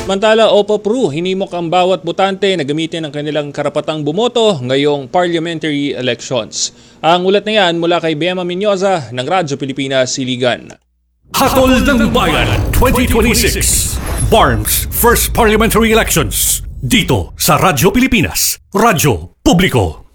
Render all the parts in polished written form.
Samantala, OPA-PRU, hinimok ang bawat botante na gamitin ang kanilang karapatang bumoto ngayong parliamentary elections. Ang ulat na yan mula kay Biema Menyoza ng Radyo Pilipinas, Iligan. Hatol ng Bayan 2026 BARM's First Parliamentary Elections dito sa Radyo Pilipinas, Radyo Publiko.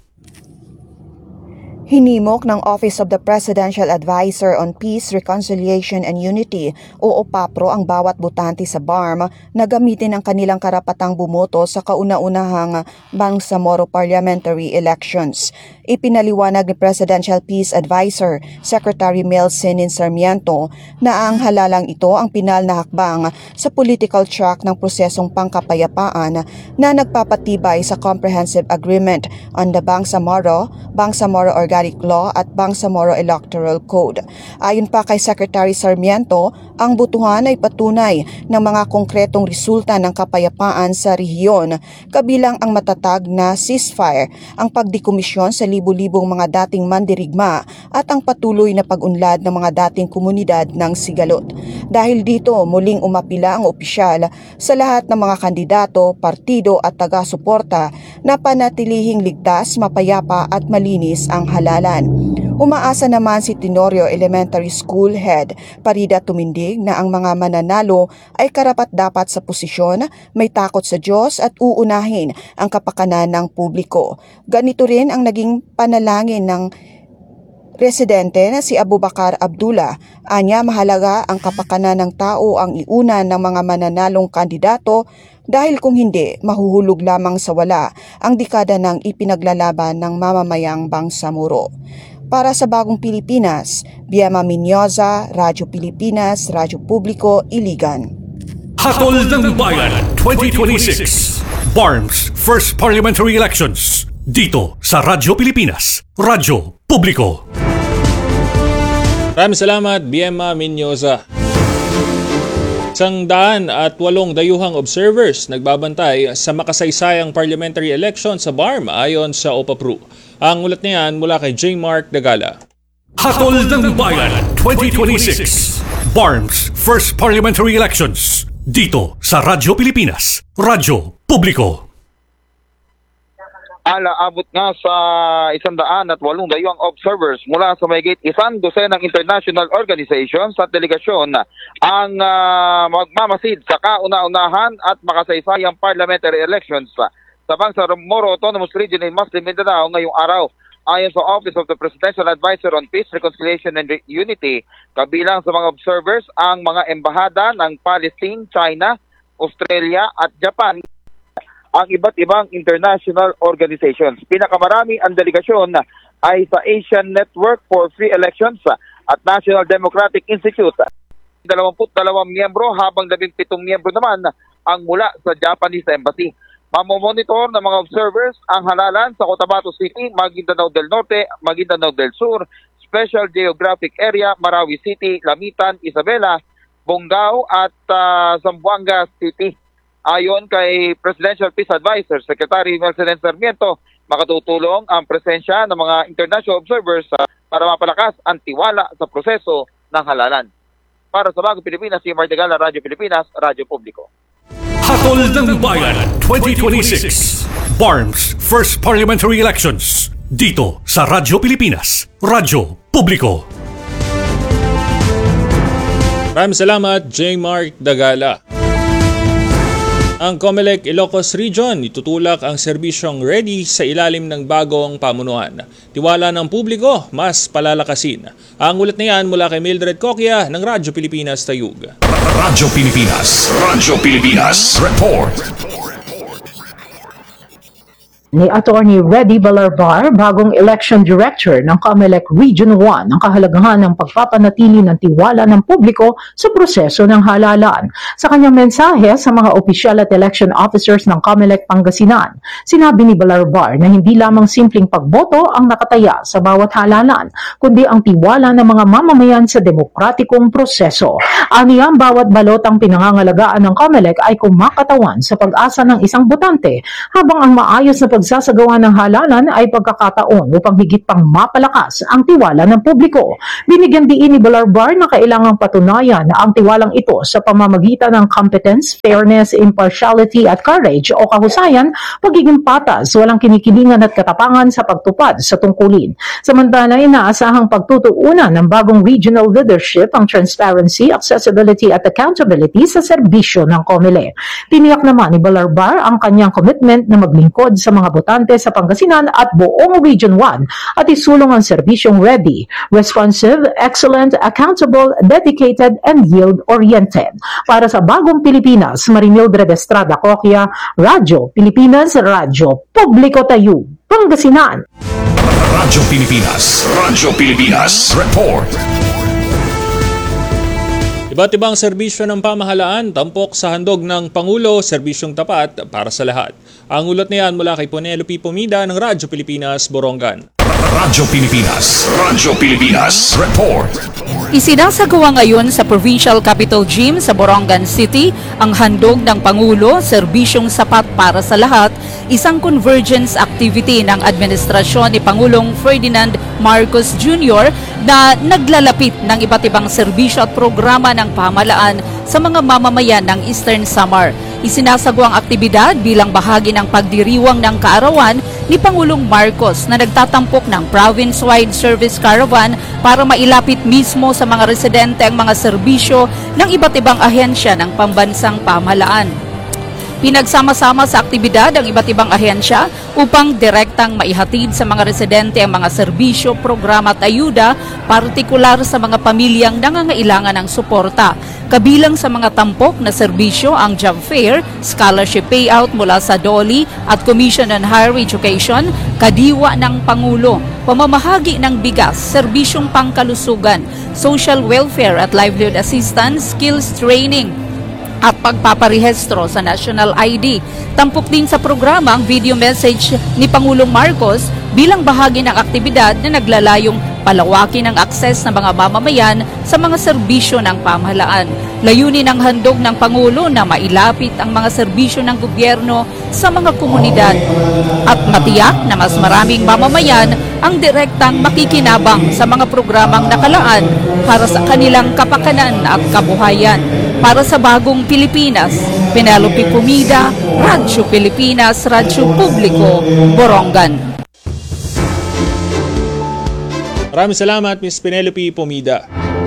Hinimok ng Office of the Presidential Advisor on Peace, Reconciliation and Unity o OPA-PRU ang bawat botante sa BARM na gamitin ang kanilang karapatang bumoto sa kauna-unahang Bangsamoro Parliamentary Elections. Ipinaliwanag ni Presidential Peace Advisor Secretary Mel Senin Sarmiento na ang halalang ito ang pinal na hakbang sa political track ng prosesong pangkapayapaan na nagpapatibay sa Comprehensive Agreement on the Bangsamoro Organic Law at Bangsamoro Electoral Code. Ayon pa kay Secretary Sarmiento, ang botohan ay patunay ng mga konkretong resulta ng kapayapaan sa rehiyon, kabilang ang matatag na ceasefire, ang pagdikomisyon sa libu-libong mga dating mandirigma at ang patuloy na pag-unlad ng mga dating komunidad ng Sigalot. Dahil dito, muling umapila ang opisyal sa lahat ng mga kandidato, partido at taga-suporta na panatilihing ligtas, mapayapa at malinis ang halalan. Umaasa naman si Tenorio Elementary School Head Parida Tumindig na ang mga mananalo ay karapat-dapat sa posisyon, may takot sa Diyos at uunahin ang kapakanan ng publiko. Ganito rin ang naging panalangin ng residente na si Abubakar Abdullah. Anya, mahalaga ang kapakanan ng tao ang iuna ng mga mananalong kandidato dahil kung hindi, mahuhulog lamang sa wala ang dekada ng ipinaglalaban ng mamamayang Bangsamoro. Para sa Bagong Pilipinas, Biema Menyoza, Radyo Pilipinas, Radyo Publiko, Iligan. Hatol ng Bayan 2026 BARM's First Parliamentary Elections dito sa Radyo Pilipinas, Radyo Publiko. Maraming salamat, Biema Menyoza. 108 dayuhang observers nagbabantay sa makasaysayang parliamentary election sa BARM ayon sa OPA-PRU. Ang ulat niyan mula kay J. Mark Dagala. Hatol ng Bayan 2026 BARM's First Parliamentary Elections dito sa Radyo Pilipinas, Radyo Publiko. Abot nga sa 108 dayuhang observers mula sa mahigit 100 ng international organizations at delegasyon ang magmamasid sa kauna-unahan at makasaysayang parliamentary elections sa Bangsamoro Autonomous Region in Muslim Mindanao ngayong araw. Ayon sa Office of the Presidential Advisor on Peace, Reconciliation and Unity, kabilang sa mga observers ang mga embahada ng Palestine, China, Australia at Japan, ang iba't ibang international organizations. Pinakamarami ang delegasyon ay sa Asian Network for Free Elections at National Democratic Institute. 22 miyembro habang 17 miyembro naman ang mula sa Japanese Embassy. Mamomonitor ng mga observers ang halalan sa Cotabato City, Maguindanao del Norte, Maguindanao del Sur, Special Geographic Area, Marawi City, Lamitan, Isabela, Bongao at Zamboanga City. Ayon kay Presidential Peace Advisor Secretary Mel Senin Sarmiento, makatutulong ang presensya ng mga international observers para mapalakas ang tiwala sa proseso ng halalan. Para sa Bagong Pilipinas, si Martigala, Radyo Pilipinas, Radyo Publiko. Hatol ng Bayan 2026 BARM's First Parliamentary Elections dito sa Radyo Pilipinas, Radyo Publiko. Maraming salamat, J. Mark Dagala. Ang COMELEC Ilocos Region itutulak ang serbisyong ready sa ilalim ng bagong pamunuan. Tiwala ng publiko, mas palalakasin. Ang ulat na yan mula kay Mildred Coquia ng Radyo Pilipinas Tayug. Radyo Pilipinas Report. Ni Attorney Reddy Balarbar, bagong election director ng COMELEC Region 1, ang kahalagahan ng pagpapanatili ng tiwala ng publiko sa proseso ng halalan. Sa kanyang mensahe sa mga opisyal at election officers ng COMELEC Pangasinan, sinabi ni Balarbar na hindi lamang simpleng pagboto ang nakataya sa bawat halalan, kundi ang tiwala ng mga mamamayan sa demokratikong proseso. Aniya, bawat balotang pinangangalagaan ng COMELEC ay kumakatawan sa pag-asa ng isang botante, habang ang maayos na pagsasagawa ng halalan ay pagkakataon upang higit pang mapalakas ang tiwala ng publiko. Binigyan diin ni Balarbar na kailangang patunayan na ang tiwalang ito sa pamamagitan ng competence, fairness, impartiality at courage o kahusayan, pagiging patas, walang kinikilingan at katapangan sa pagtupad sa tungkulin. Samantala, inaasahang pagtutuunan ng bagong regional leadership ang transparency, accessibility at accountability sa serbisyo ng COMELEC. Tiniyak naman ni Balarbar ang kanyang commitment na maglingkod sa mga botante sa Pangasinan at buong Region 1 at isulong ang serbisyong ready, responsive, excellent, accountable, dedicated, and yield-oriented. Para sa Bagong Pilipinas, Marimildred Estrada Coquia, Radyo Pilipinas, Radyo Publiko Tayo, Pangasinan. Radyo Pilipinas. Radyo Pilipinas. Report. Iba't ibang serbisyo ng pamahalaan, tampok sa handog ng Pangulo, serbisyong tapat para sa lahat. Ang ulat niyan mula kay Penelope Pumida ng Radyo Pilipinas, Borongan. Radyo Pilipinas. Radyo Pilipinas. Report. Isinasagawa ngayon sa Provincial Capitol Gym sa Borongan City ang handog ng Pangulo, serbisyong sapat para sa lahat, isang convergence activity ng administrasyon ni Pangulong Ferdinand Marcos Jr. na naglalapit ng iba't ibang serbisyo at programa ng pamahalaan sa mga mamamayan ng Eastern Samar. Isinasagawa ang aktibidad bilang bahagi ng pagdiriwang ng kaarawan ni Pangulong Marcos na nagtatampok ng province-wide service caravan para mailapit mismo sa mga residente ang mga serbisyo ng iba't ibang ahensya ng pambansang pamahalaan. Pinagsama-sama sa aktibidad ang iba't ibang ahensya upang direktang maihatid sa mga residente ang mga serbisyo, programa at ayuda, partikular sa mga pamilyang nangangailangan ng suporta. Kabilang sa mga tampok na serbisyo ang job fair, scholarship payout mula sa DOLI at Commission on Higher Education, kadiwa ng Pangulo, pamamahagi ng bigas, serbisyong pangkalusugan, social welfare at livelihood assistance, skills training, at pagpaparehistro sa National ID. Tampok din sa programa ang video message ni Pangulong Marcos bilang bahagi ng aktibidad na naglalayong palawakin ang akses ng mga mamamayan sa mga serbisyo ng pamahalaan. Layunin ng handog ng Pangulo na mailapit ang mga serbisyo ng gobyerno sa mga komunidad at matiyak na mas maraming mamamayan ang direktang makikinabang sa mga programang nakalaan para sa kanilang kapakanan at kabuhayan. Para sa Bagong Pilipinas, Penelope Pumida, Radyo Pilipinas, Radyo Publiko, Borongan. Maraming salamat, Ms. Penelope Pumida.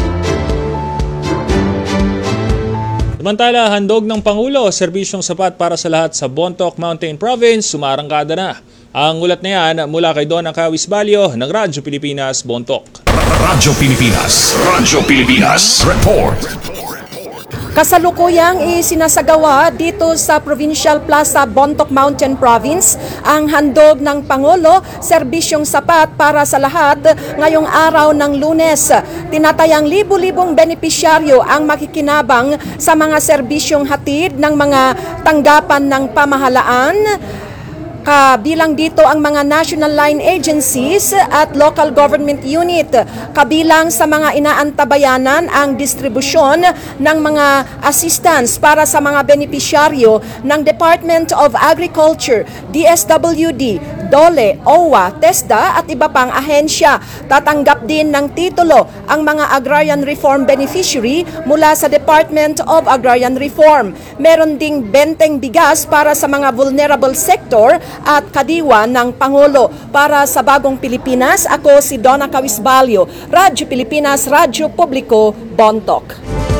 Samantala, handog ng Pangulo, serbisyong sapat para sa lahat sa Bontoc Mountain Province, sumarangkada na. Ang ulat na yan mula kay Donna Cawis Balyo ng Radyo Pilipinas, Bontoc. Radyo Pilipinas. Radyo Pilipinas. Report. Kasalukuyang isinasagawa dito sa Provincial Plaza, Bontoc Mountain Province ang handog ng Pangulo, serbisyong sapat para sa lahat ngayong araw ng Lunes. Tinatayang libu-libong benepisyaryo ang makikinabang sa mga serbisyong hatid ng mga tanggapan ng pamahalaan. Kabilang dito ang mga national line agencies at local government unit. Kabilang sa mga inaantabayanan ang distribusyon ng mga assistance para sa mga benepisyaryo ng Department of Agriculture, DSWD, DOLE, OWA, TESDA at iba pang ahensya. Tatanggap din ng titulo ang mga agrarian reform beneficiary mula sa Department of Agrarian Reform. Meron ding benteng bigas para sa mga vulnerable sector at kadiwa ng Pangulo. Para sa Bagong Pilipinas, ako si Donna Cawis Balyo, Radyo Pilipinas, Radyo Publiko, Bontoc.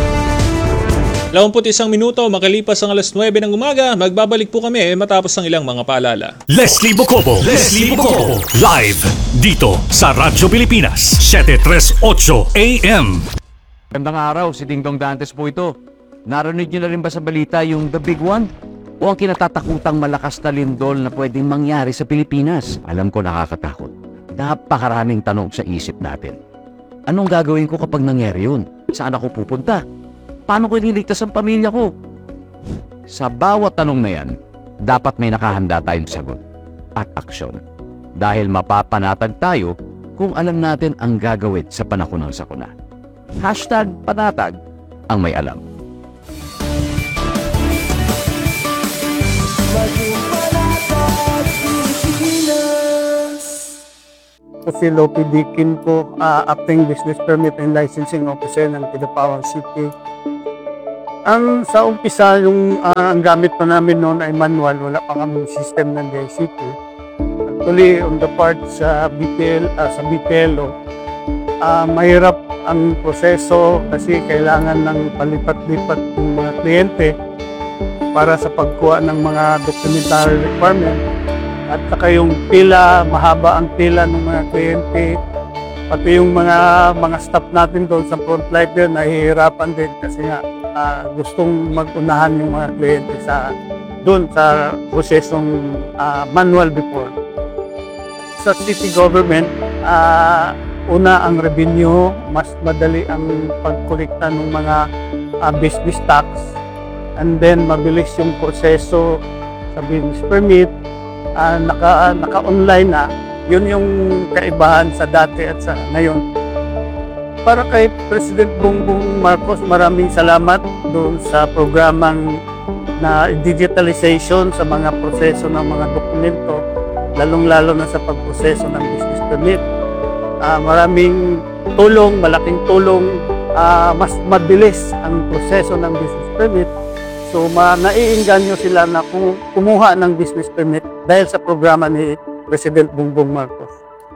21 minuto, makalipas ang alas 9 ng umaga, magbabalik po kami matapos ng ilang mga paalala. Leslie Bocobo. Leslie Bocobo. Live dito sa Radyo Pilipinas, 738 AM. Magandang araw, si Ding Dong Dantes po ito. Narinig niyo na rin ba sa balita yung The Big One? O ang kinatatakutang malakas na lindol na pwedeng mangyari sa Pilipinas? Alam ko nakakatakot. Napakaraming tanong sa isip natin. Anong gagawin ko kapag nangyari yun? Saan ako pupunta? Paano ko ililigtas ang pamilya ko? Sa bawat tanong na yan, dapat may nakahanda tayong sagot at aksyon. Dahil mapapanatag tayo kung alam natin ang gagawin sa panahon ng sakuna. #panatag ang may alam. Ako si Lopi Dikin po, Acting Business Permit and Licensing Officer ng Kidapawan City. Sa umpisa, ang gamit pa namin noon ay manual, wala pa kami system ng DICT. Actually, on the part sa BPLO, mahirap ang proseso kasi kailangan ng palipat-lipat ng mga kliyente para sa pagkuha ng mga documentary requirement. At saka yung pila, mahaba ang pila ng mga kliyente. Pati yung mga staff natin doon sa frontline din, nahihirapan din kasi nga gustong mag-unahan yung mga kliyente doon sa prosesong manual before. Sa city government, una ang revenue, mas madali ang pagkolekta ng mga business tax, and then mabilis yung proseso sa business permit, naka-online na. Yun yung kaibahan sa dati at sa ngayon. Para kay President Bongbong Marcos, maraming salamat doon sa programang na digitalization sa mga proseso ng mga dokumento, lalong-lalo na sa pagproseso ng business permit. Maraming tulong, malaking tulong, mas mabilis ang proseso ng business permit. So naiinganyo sila na kumuha ng business permit dahil sa programa ni President Bongbong Marcos.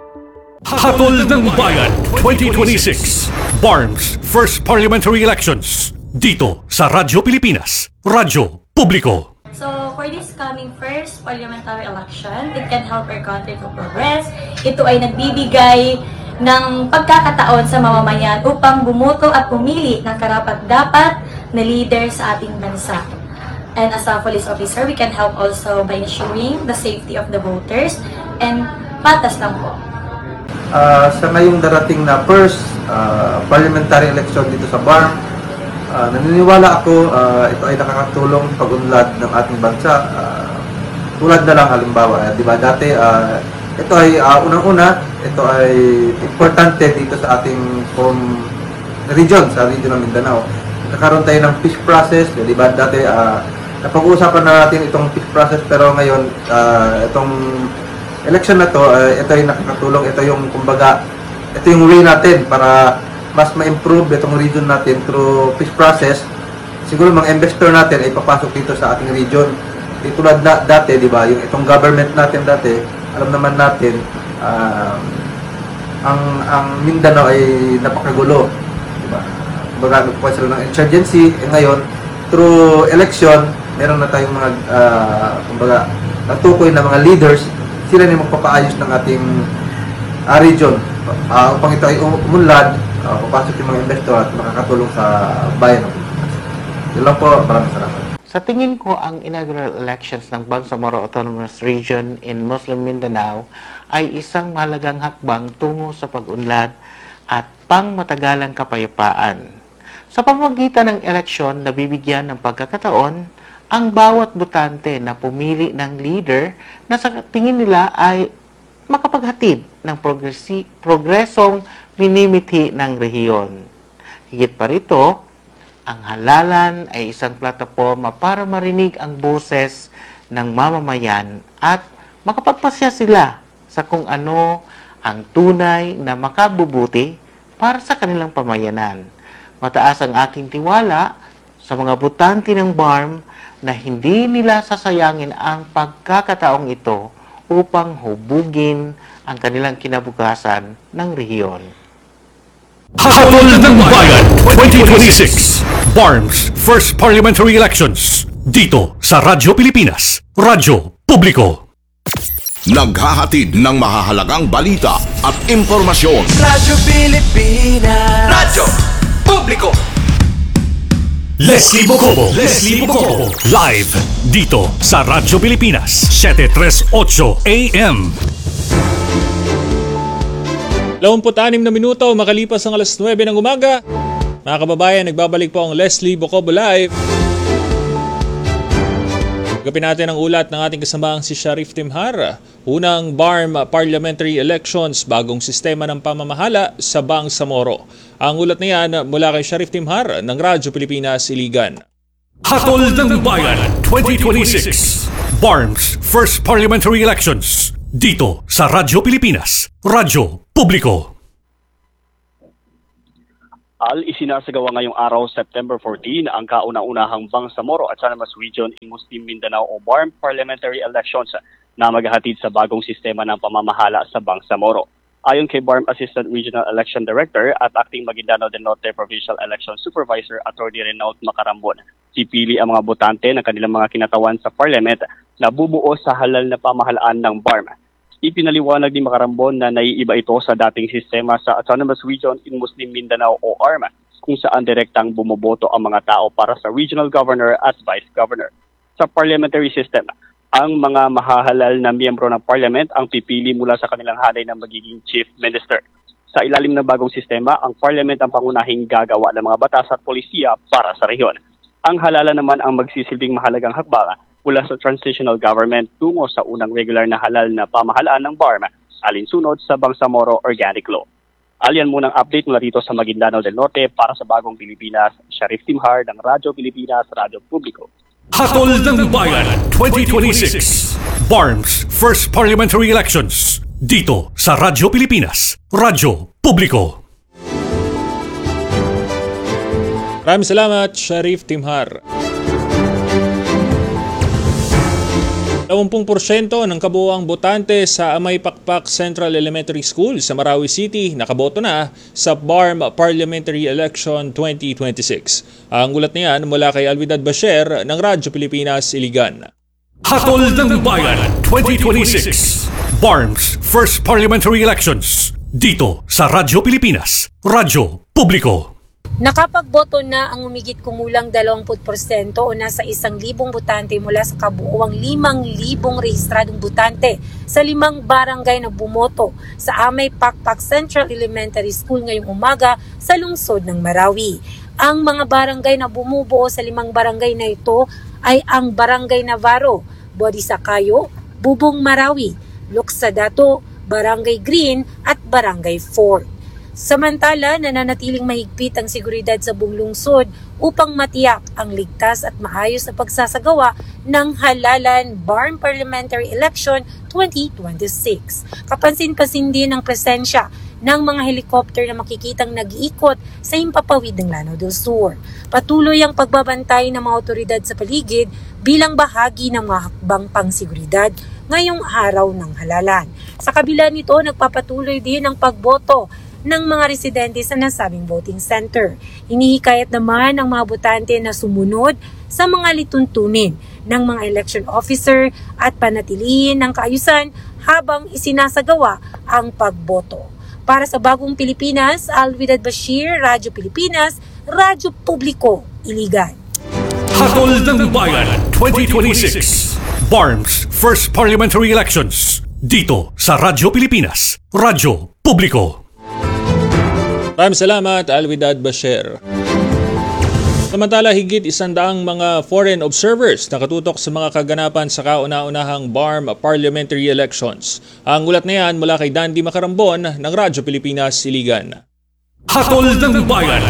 Hatol ng Bayan 2026 BARMS First Parliamentary Elections dito sa Radyo Pilipinas, Radyo Publiko. So, for this coming first parliamentary election, it can help our country to progress. Ito ay nagbibigay ng pagkakataon sa mamamayan upang bumoto at pumili ng karapat-dapat na leader sa ating bansa. And as a police officer, we can help also by ensuring the safety of the voters and patas lang po. Sa ngayong darating na first parliamentary election dito sa BARM, naniniwala ako ito ay nakakatulong pag-unlad ng ating bansa. Tulad na lang halimbawa, di ba dati ito ay unang-una, ito ay importante dito sa ating home region, sa region ng Mindanao. Nagkakaroon tayo ng peace process, di ba dati napag-uusapan na natin itong peace process, pero ngayon itong election na to, ito ay nakakatulong, ito yung kumbaga, ito yung way natin para mas ma-improve itong region natin through peace process. Siguro mga investor natin ay papasok dito sa ating region. Tulad na dati, di ba, yung itong government natin dati, alam naman natin, ang Mindanao ay napakagulo, di ba? Kumbaga, nagpuan sila ng insurgency, ngayon, through election, meron na tayong mga, kumbaga, natukoy na mga leaders, sila na magpapaayos ng ating region upang ito ay umunlad, papasok yung mga investor at makakatulong sa bayan ng Pilipinas. Yun lang po, maraming salamat. Sa tingin ko, ang inaugural elections ng Bangsamoro Autonomous Region in Muslim Mindanao ay isang mahalagang hakbang tungo sa pag-unlad at pangmatagalang kapayapaan. Sa pamamagitan ng eleksyon, nabibigyan ng pagkakataon ang bawat botante na pumili ng leader na sa tingin nila ay makapaghatid ng progresong minimithi ng rehiyon. Higit pa rito, ang halalan ay isang plataporma para marinig ang boses ng mamamayan at makapagpasya sila sa kung ano ang tunay na makabubuti para sa kanilang pamayanan. Mataas ang aking tiwala sa mga botante ng BARM na hindi nila sasayangin ang pagkakataong ito upang hubugin ang kanilang kinabukasan ng rehiyon. Hatol ng Bayan 2026 BARMS First Parliamentary Elections dito sa Radyo Pilipinas, Radyo Publiko. Naghahatid ng mahahalagang balita at impormasyon. Radyo Pilipinas, Radyo Publiko. Leslie Bocobo live dito sa Radyo Pilipinas 738 AM. 26 na minuto makalipas ang alas 9 ng umaga. Mga kababayan, nagbabalik po ang Leslie Bocobo Live. Gapin natin ang ulat ng ating kasamaang si Sharif Timhar. Unang BARM Parliamentary Elections, bagong sistema ng pamamahala sa Bangsamoro. Ang ulat na yan mula kay Sharif Timhar ng Radyo Pilipinas, Iligan. Hatol ng Bayan 2026 BARMS First Parliamentary Elections Dito sa Radyo Pilipinas, Radyo Publiko. Isinasagawa ngayong araw, September 14, ang kauna-unahang Bangsamoro at San Tomas Region in Muslim Mindanao o BARM parliamentary elections na maghahatid sa bagong sistema ng pamamahala sa Bangsamoro. Ayon kay BARM Assistant Regional Election Director at Acting Maguindanao del Norte Provincial Election Supervisor Attorney Renaud Macarambon, pipili ang mga botante ng kanilang mga kinatawan sa Parliament na bubuo sa halal na pamahalaan ng BARM. Ipinaliwanag ni Macarambon na naiiba ito sa dating sistema sa Autonomous Region in Muslim Mindanao o ARMA, kung saan direktang bumoboto ang mga tao para sa regional governor at vice governor. Sa parliamentary system, ang mga mahahalal na miyembro ng parliament ang pipili mula sa kanilang hanay ng magiging chief minister. Sa ilalim ng bagong sistema, ang parliament ang pangunahing gagawa ng mga batas at polisiya para sa rehiyon. Ang halalan naman ang magsisilbing mahalagang hakbang mula sa transitional government tungo sa unang regular na halal na pamahalaan ng BARM alinsunod sa Bangsamoro Organic Law. Alyan munang update mula rito sa Maguindanao del Norte para sa Bagong Pilipinas, Sharif Timhar ng Radyo Pilipinas, Radyo Publiko. Hatol ng Bayan 2026 BARM's First Parliamentary Elections dito sa Radyo Pilipinas, Radyo Publiko. Maraming salamat, Sharif Timhar. 20% ng kabuoang botante sa Amay Pakpak Central Elementary School sa Marawi City nakaboto na sa BARM Parliamentary Election 2026. Ang ulat niyan mula kay Alvidad Basher ng Radyo Pilipinas, Iligan. Hatol ng Bayan 2026 BARM's First Parliamentary Elections dito sa Radyo Pilipinas, Radyo Publiko. Nakapagboto na ang humigit kumulang 20% o nasa 1,000 botante mula sa kabuuang 5,000 rehistradong botante sa 5 barangay na bumoto sa Amay Pakpak Central Elementary School ngayong umaga sa lungsod ng Marawi. Ang mga barangay na bumubuo sa 5 barangay na ito ay ang Barangay Navarro, Bodhisacayo, Bubong Marawi, Luxadato, Barangay Green at Barangay Fort. Samantala, nananatiling mahigpit ang seguridad sa buong lungsod upang matiyak ang ligtas at maayos na pagsasagawa ng halalan BARM Parliamentary Election 2026. Kapansin-pansin din ang presensya ng mga helicopter na makikitang nag-iikot sa himpapawid ng Lanao del Sur. Patuloy ang pagbabantay ng mga otoridad sa paligid bilang bahagi ng mga hakbang pangseguridad ngayong araw ng halalan. Sa kabila nito, nagpapatuloy din ang pagboto ng mga residente sa nasabing voting center. Hinihikayat naman ang mga botante na sumunod sa mga lituntunin ng mga election officer at panatilihin ng kaayusan habang isinasagawa ang pagboto. Para sa Bagong Pilipinas, Alvidad Bashir, Radyo Pilipinas, Radyo Publiko, Iligan. Hatol ng Bayan 2026 BARM's First Parliamentary Elections dito sa Radyo Pilipinas, Radyo Publiko. Maraming salamat, Alvidad Basher. Samantala, higit 100 mga foreign observers nakatutok sa mga kaganapan sa kauna-unahang BARM parliamentary elections. Ang ulat na yan mula kay Dandy Macarambon ng Radyo Pilipinas, Iligan. Hatol ng Bayan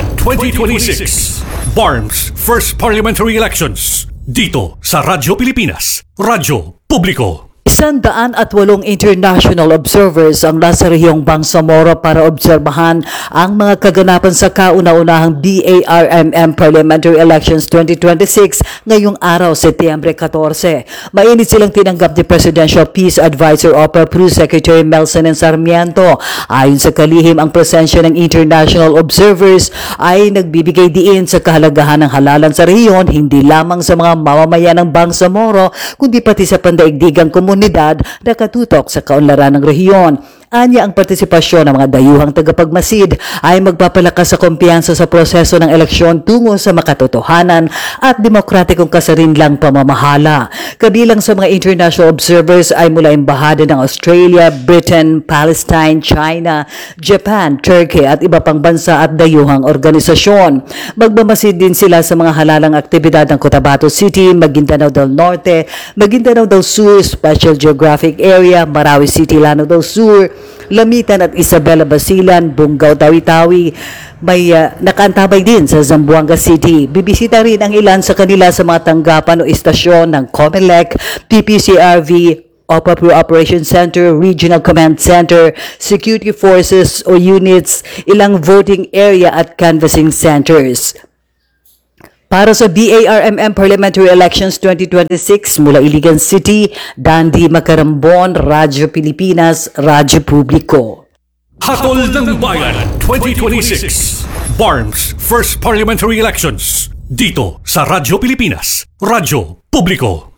2026 BARM's First Parliamentary Elections dito sa Radyo Pilipinas, Radyo Publiko. 108 international observers ang nasa rehiyong Bangsamoro para obserbahan ang mga kaganapan sa kauna-unahang BARMM Parliamentary Elections 2026 ngayong araw, Setyembre 14. Mainit silang tinanggap ni Presidential Peace Advisor o PRU Secretary Melson Sarmiento. Ayon sa kalihim, ang presensya ng international observers ay nagbibigay diin sa kahalagahan ng halalan sa rehiyon, hindi lamang sa mga mamamayan ng Bangsamoro, kundi pati sa pandaigdigang komunidad na katutok sa kaunlaran ng rehiyon. Anya, ang partisipasyon ng mga dayuhang tagapagmasid ay magpapalakas sa kumpiyansa sa proseso ng eleksyon tungo sa makatotohanan at demokratikong kasarinlang pamamahala. Kabilang sa mga international observers ay mula embahada ng Australia, Britain, Palestine, China, Japan, Turkey at iba pang bansa at dayuhang organisasyon. Magmamasid din sila sa mga halalang aktibidad ng Cotabato City, Maguindanao del Norte, Maguindanao del Sur, Special Geographic Area, Marawi City, Lanao del Sur, Lamitan at Isabela Basilan, Bungaw, Tawi-Tawi. May nakaantabay din sa Zamboanga City. Bibisita rin ang ilan sa kanila sa mga tanggapan o istasyon ng COMELEC, PPCRV, OPA Pro Operation Center, Regional Command Center, Security Forces o units, ilang voting area at canvassing centers. Para sa BARMM Parliamentary Elections 2026 mula Iligan City, Dandy Macarambon, Radyo Pilipinas, Radyo Publiko. Hatol ng Bayan 2026 BARM's First Parliamentary Elections dito sa Radyo Pilipinas, Radyo Publiko.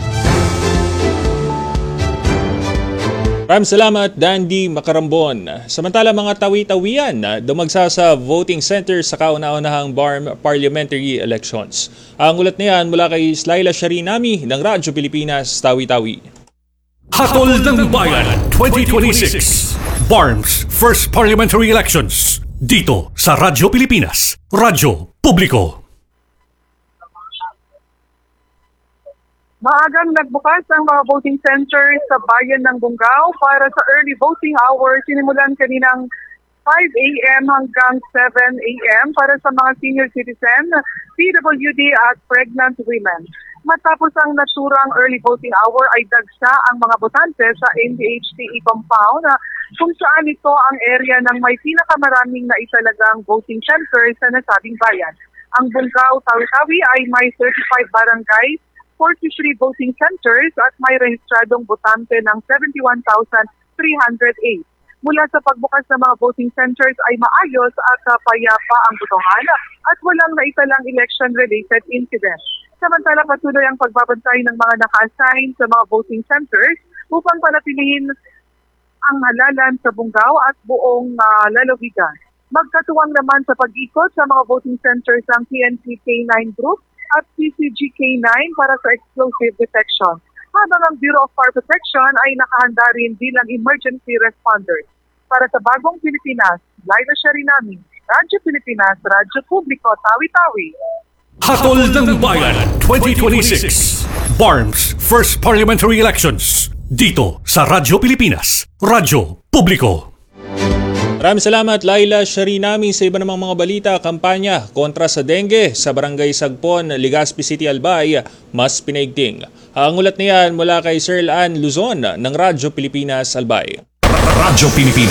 Maraming salamat, Dandy Macarambon. Samantala mga tawi-tawian dumagsa sa voting center sa kauna-unahang BARM Parliamentary Elections. Ang ulat na yan mula kay Slaila Sharinami ng Radyo Pilipinas, Tawi-Tawi. Hatol ng Bayan 2026 BARM's First Parliamentary Elections dito sa Radyo Pilipinas, Radyo Publiko. Maagang nagbukas ang mga voting centers sa bayan ng Bungaw para sa early voting hours. Sinimulan kaninang 5 a.m. hanggang 7 a.m. para sa mga senior citizen, PWD at pregnant women. Matapos ang naturang early voting hour ay dagsa ang mga botante sa NDHTE compound kung saan ito ang area ng may pinakamaraming na italagang voting centers sa nasabing bayan. Ang Bungaw, Tawi-Tawi ay may 35 barangays, 43 voting centers at may rehistradong botante ng 71,308. Mula sa pagbukas ng mga voting centers ay maayos at payapa ang botohan at walang naitalang election-related incident. Samantala patuloy ang pagbabantay ng mga naka-assign sa mga voting centers upang panatilihin ang halalan sa Bungaw at buong lalawigan. Magkatuwang naman sa pag-ikot sa mga voting centers ang PNP K9 Group at PCG K9 para sa explosive detection. Habang ang Bureau of Fire Protection ay nakahanda rin bilang emergency responders. Para sa Bagong Pilipinas, Laila Sharinami, Radyo Pilipinas, Radyo Publiko, Tawi-Tawi. Hatol ng Bayan 2026 BARM's First Parliamentary Elections dito sa Radyo Pilipinas, Radyo Publiko. Maraming salamat, Laila Sharinami. Sa iba namang mga balita, kampanya kontra sa dengue sa Barangay Sagpon, Legazpi City, Albay, mas pinaigting. Ang ulat niyan mula kay Sir Ann Luzon ng Radyo Pilipinas, Albay. Radyo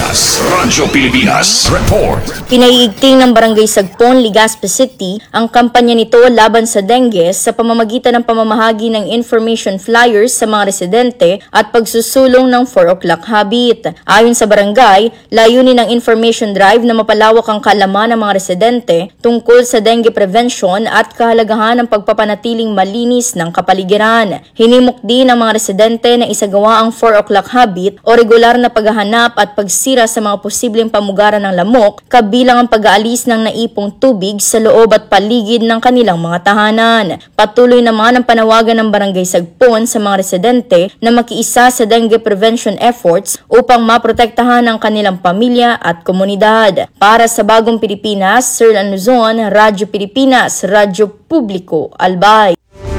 Pilipinas Report. Pinaiigting ng Barangay Sagpon, Legazpi City ang kampanya nito laban sa dengue sa pamamagitan ng pamamahagi ng information flyers sa mga residente at pagsusulong ng 4 o'clock habit. Ayon sa barangay, layunin ng information drive na mapalawak ang kaalaman ng mga residente tungkol sa dengue prevention at kahalagahan ng pagpapanatiling malinis ng kapaligiran. Hinimok din ng mga residente na isagawa ang 4 o'clock habit o regular na paghahanap at pagsira sa mga posibleng pamugaran ng lamok, kabilang ang pag-aalis ng naipong tubig sa loob at paligid ng kanilang mga tahanan. Patuloy naman ang panawagan ng Barangay Sagpon sa mga residente na makiisa sa dengue prevention efforts upang maprotektahan ang kanilang pamilya at komunidad. Para sa Bagong Pilipinas, Sir Ann Luzon, Radyo Pilipinas, Radyo Publiko, Albay.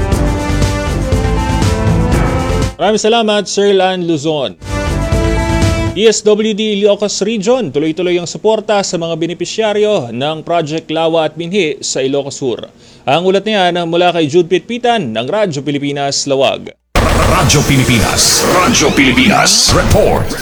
Maraming salamat, Sir Ann Luzon. DSWD Ilocos Region, tuloy-tuloy ang suporta sa mga benepisyaryo ng Project Lawa at Binhi sa Ilocos Sur. Ang ulat niyan mula kay Jude Pitpitan ng Radyo Pilipinas, Lawag. Radyo Pilipinas Report.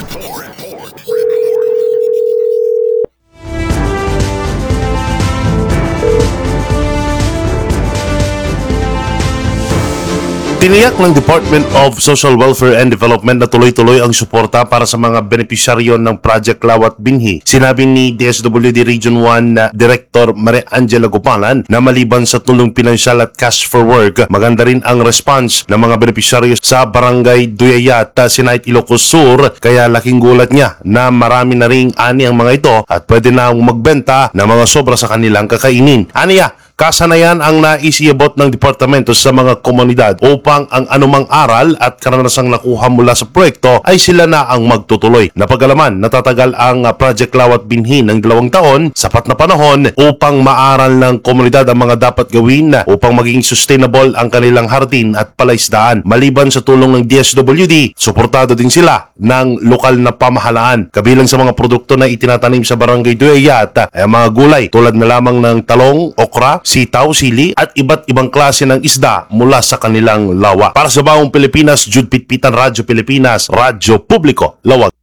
Tiniyak ng Department of Social Welfare and Development na tuloy-tuloy ang suporta para sa mga benepisyaryo ng Project Lawat Binhi. Sinabi ni DSWD Region 1 Director Maria Angela Gopalan na maliban sa tulong pinansyal at cash for work, maganda rin ang response ng mga benepisyaryo sa Barangay Duyayat, Sinait, Ilocos Sur, kaya laking gulat niya na marami na ring ani ang mga ito at pwede na magbenta ng mga sobra sa kanilang kakainin. Aniya, kasanayan ang naisiabot ng departamento sa mga komunidad upang ang anumang aral at karanasang nakuha mula sa proyekto ay sila na ang magtutuloy. Napagalaman, natatagal ang Project Lawat Binhi ng 2 taon, sapat na panahon upang maaral ng komunidad ang mga dapat gawin upang maging sustainable ang kanilang hardin at palaisdaan. Maliban sa tulong ng DSWD, suportado din sila ng lokal na pamahalaan. Kabilang sa mga produkto na itinatanim sa Barangay Duyayat ay mga gulay tulad na lamang ng talong, okra, sitaw, sili at iba't ibang klase ng isda mula sa kanilang lawa. Para sa Bagong Pilipinas, Jude Pitpitan, Radyo Pilipinas, Radyo Publiko, Lawag.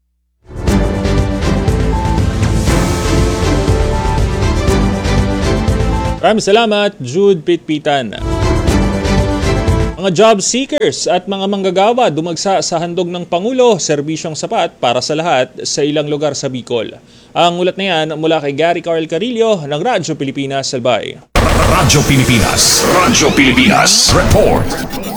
Maraming salamat, Jude Pitpitan. Mga job seekers at mga manggagawa dumagsa sa handog ng Pangulo, serbisyong sapat para sa lahat sa ilang lugar sa Bicol. Ang ulat na yan mula kay Gary Carl Carillo ng Radyo Pilipinas, Albay. Radyo Pilipinas. Radyo Pilipinas. Report.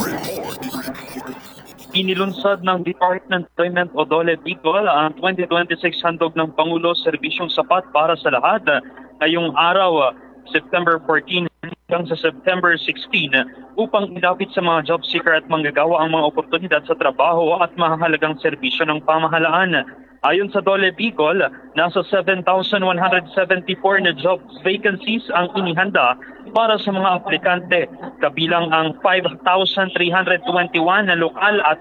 Inilunsad ng Department of Employment o DOLE Bicol ang 2026 handog ng Pangulo, serbisyong sapat para sa lahat ngayong araw, September 14 hanggang sa September 16 upang ilapit sa mga job seeker at manggagawa ang mga oportunidad sa trabaho at mahalagang serbisyo ng pamahalaan. Ayon sa DOLE Bicol, nasa 7,174 na job vacancies ang inihanda para sa mga aplikante, kabilang ang 5,321 na lokal at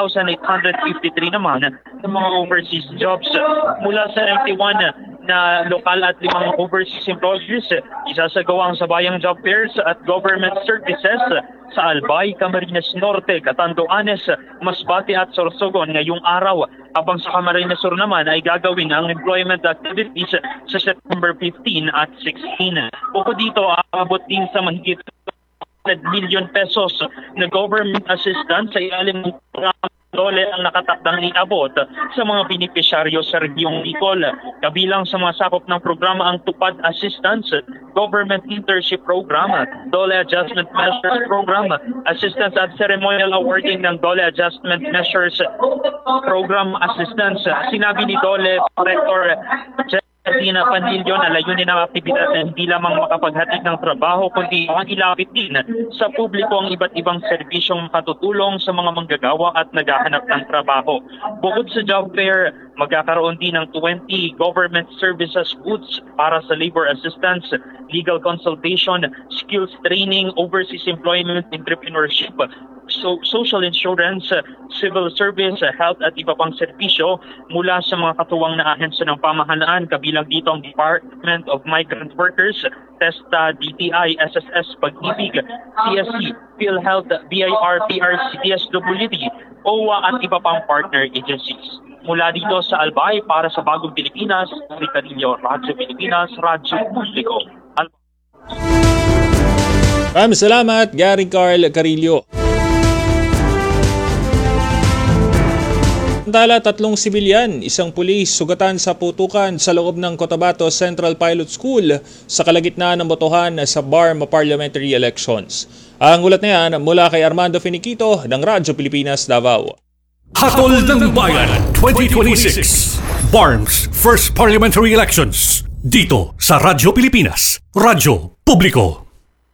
1,853 naman na mga overseas jobs. Mula sa 91 na lokal at 5 overseas employees, isasagawa ang sabayang job fairs at government services sa Albay, Camarines Norte, Catanduanes, Masbate at Sorsogon ngayong araw. Habang sa Camarines Sur naman ay gagawin ang employment activities sa September 15 at 16. Bukod dito, aabot din sa mahigit 100 million pesos na government assistance sa ilalim ng programa DOLE ang nakatakdang iabot sa mga benepisyaryo sa Regiong Bicol. Kabilang sa mga sakop ng programa ang Tupad Assistance, Government Internship Program, DOLE Adjustment Measures Program, Assistance at Ceremonial Awarding ng DOLE Adjustment Measures Program Assistance. Sinabi ni DOLE Director Tina Pandillo na layunin ng aktibidad na hindi lamang makapaghatid ng trabaho kundi ang ilapit din sa publiko ang iba't ibang serbisyong makatutulong sa mga manggagawa at naghahanap ng trabaho. Bukod sa job fair, magkakaroon din ng 20 government services booths para sa labor assistance, legal consultation, skills training, overseas employment, entrepreneurship, social insurance, civil service, health at iba pang serbisyo mula sa mga katuwang na ahensya ng pamahalaan, kabilang dito ang Department of Migrant Workers, TESTA, DTI, SSS, Pag-ibig, CSC, PhilHealth, BIR, PRC, DSWD, OWA at iba pang partner agencies. Mula dito sa Albay para sa Bagong Pilipinas, Ricarillo, Radyo Pilipinas, Radyo Publiko. Maraming salamat, Gary Carl Carillo. Samantala, 3 sibilyan, 1 pulis, sugatan sa putukan sa loob ng Cotabato Central Pilot School sa kalagitnaan ng botohan sa BARM parliamentary elections. Ang ulat na yan mula kay Armando Finiquito ng Radyo Pilipinas, Davao. Hatol ng Bayan 2026 BARM's First Parliamentary Elections dito sa Radyo Pilipinas, Radyo Publiko.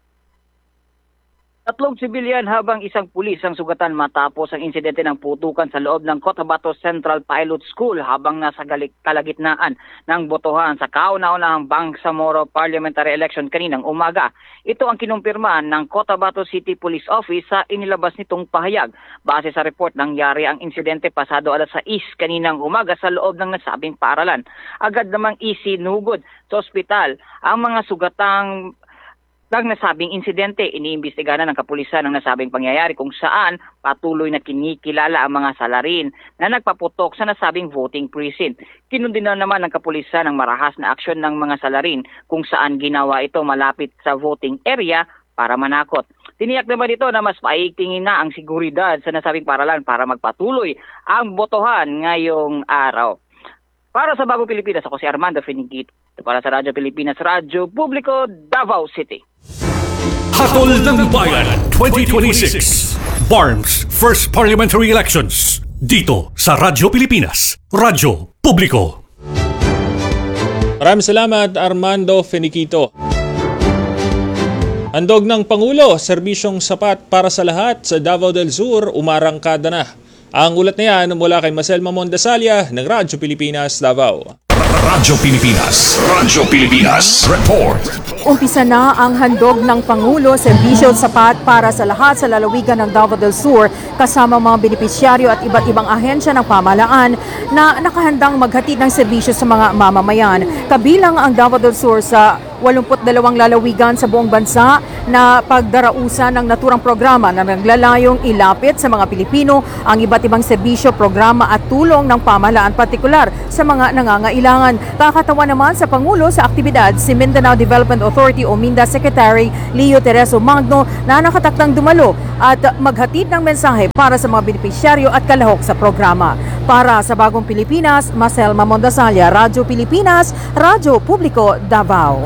3 sibilyan habang 1 pulis ang sugatan matapos ang insidente ng putukan sa loob ng Cotabato Central Pilot School habang nasa kalagitnaan ng botohan sa kauna-unahang Bangsamoro Parliamentary Election kaninang umaga. Ito ang kinumpirma ng Cotabato City Police Office sa inilabas nitong pahayag. Base sa report, nangyari ang insidente pasado alas 6 kaninang umaga sa loob ng nasabing paaralan. Agad namang isinugod sa ospital ang mga sugatang ng nasabing insidente. Iniimbestigahan ng kapulisan ang nasabing pangyayari kung saan patuloy na kinikilala ang mga salarin na nagpaputok sa nasabing voting precinct. Kinundina naman ng kapulisan ang marahas na aksyon ng mga salarin kung saan ginawa ito malapit sa voting area para manakot. Tiniyak naman ito na mas paigtingin na ang seguridad sa nasabing paralan para magpatuloy ang botohan ngayong araw. Para sa Bagong Pilipinas, ako si Armando Finiquito. Para sa Radyo Pilipinas, Radyo Publiko, Davao City. Hatol ng Bayan 2026 BARM's First Parliamentary Elections dito sa Radyo Pilipinas, Radyo Publiko. Maraming salamat, Armando Finiquito. Handog ng Pangulo, serbisyong sapat para sa lahat sa Davao del Sur, umarangkada na. Ang ulat na yan mula kay Marcelma Mondasalia ng Radyo Pilipinas, Davao. Radyo Pilipinas. Radyo Pilipinas. Report. Umpisa na ang handog ng Pangulo, serbisyo sapat para sa lahat sa lalawigan ng Davao del Sur kasama mga benepisyaryo at iba't ibang ahensya ng pamahalaan na nakahandang maghatid ng serbisyo sa mga mamamayan. Kabilang ang Davao del Sur sa 82 lalawigan sa buong bansa na pagdarausan ng naturang programa na naglalayong ilapit sa mga Pilipino ang iba't ibang serbisyo, programa at tulong ng pamahalaan, partikular sa mga nangangailangan. Kakatawa naman sa Pangulo sa aktibidad si Mindanao Development Authority o MINDA Secretary Leo Tereso Magno na nakatakdang dumalo at maghatid ng mensahe para sa mga benepisyaryo at kalahok sa programa. Para sa Bagong Pilipinas, Marcelma Mondasalya, Radyo Pilipinas, Radyo Publiko, Davao.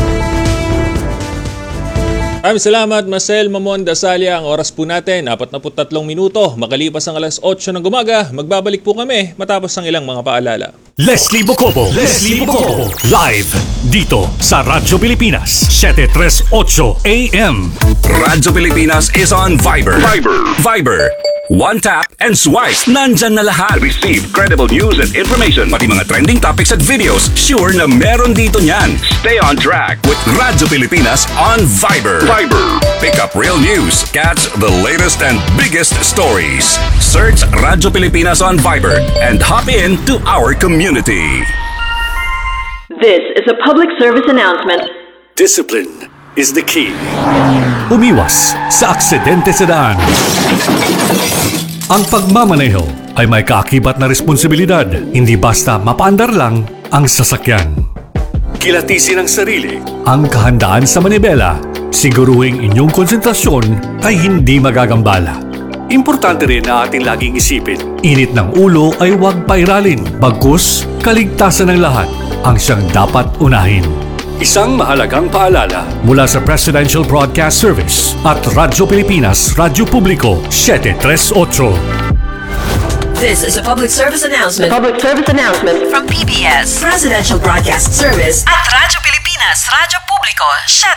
Maraming salamat, Marcel Mamon Dasalia. Ang oras po natin, 43 minuto. Makalipas ang alas 8 ng umaga, magbabalik po kami matapos ang ilang mga paalala. Leslie Bocobo, live dito sa Radyo Pilipinas, 738 AM. Radyo Pilipinas is on Viber. One tap and swipe. Nandyan na lahat. Receive credible news and information. Pati mga trending topics at videos. Sure na meron dito niyan. Stay on track with Radyo Pilipinas on Viber. Pick up real news. Catch the latest and biggest stories. Search Radyo Pilipinas on Viber and hop in to our community. This is a public service announcement. Discipline is the key. Umiwas sa aksidente sa daan. Ang pagmamaneho ay may kaakibat na responsibilidad, hindi basta mapaandar lang ang sasakyan. Kilatisin ang sarili, ang kahandaan sa manibela, siguruhing inyong konsentrasyon ay hindi magagambala. Importante rin na ating laging isipin, init ng ulo ay huwag pairalin, bagkus kaligtasan ng lahat ang siyang dapat unahin. Isang mahalagang paalala mula sa Presidential Broadcast Service at Radyo Pilipinas, Radyo Publiko, 738. This is a public service announcement. From PBS, Presidential Broadcast Service at Radyo Pilipinas, Radyo Publiko,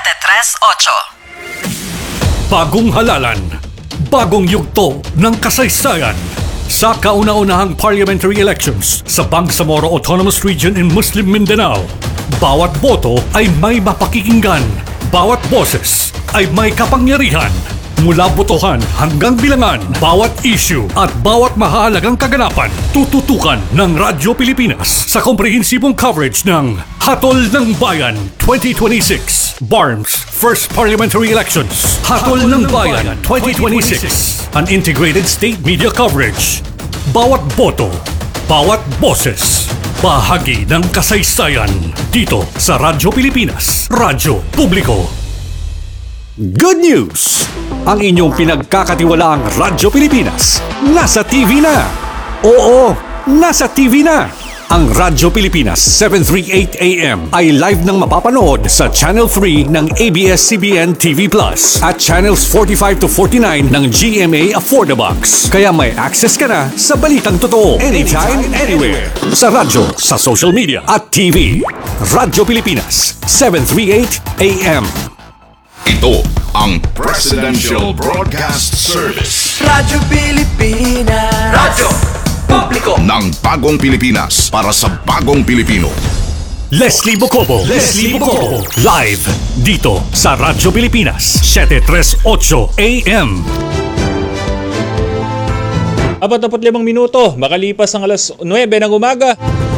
738. Bagong halalan, bagong yugto ng kasaysayan. Sa kauna-unahang parliamentary elections sa Bangsamoro Autonomous Region in Muslim Mindanao, bawat boto ay may mapakikinggan, bawat boses ay may kapangyarihan. Mula botohan hanggang bilangan, bawat issue at bawat mahalagang kaganapan, tututukan ng Radyo Pilipinas sa komprehensibong coverage ng Hatol ng Bayan 2026. BARM's First Parliamentary Elections. Hatol ng Bayan 2026. An integrated state media coverage. Bawat boto, bawat boses, bahagi ng kasaysayan dito sa Radyo Pilipinas, Radyo Publiko. Good news! Ang inyong pinagkakatiwalaang Radyo Pilipinas nasa TV na! Oo, nasa TV na! Ang Radyo Pilipinas 738 AM ay live nang mapapanood sa Channel 3 ng ABS-CBN TV Plus at Channels 45 to 49 ng GMA Affordabox. Kaya may access ka na sa balitang totoo anytime, anywhere. Sa radyo, sa social media at TV. Radyo Pilipinas 738 AM. Ito ang Presidential Broadcast Service. Radyo Pilipinas. Radyo Publiko ng Bagong Pilipinas para sa Bagong Pilipino. Leslie Bocobo, live dito sa Radyo Pilipinas 738 AM. 45 minuto, makalipas ang alas 9 ng umaga.